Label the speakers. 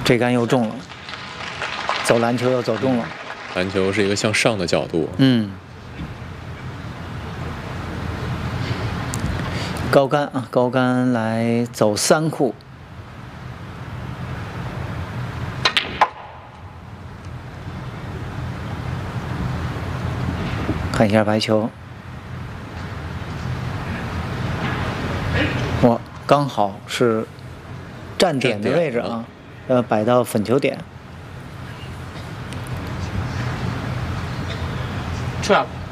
Speaker 1: 这杆又中了，走篮球又走中了。
Speaker 2: 篮球是一个向上的角度。
Speaker 1: 高杆啊，高杆来走3库。看一下白球，哇，刚好是站点的位置啊，摆到粉球点。
Speaker 3: Trap。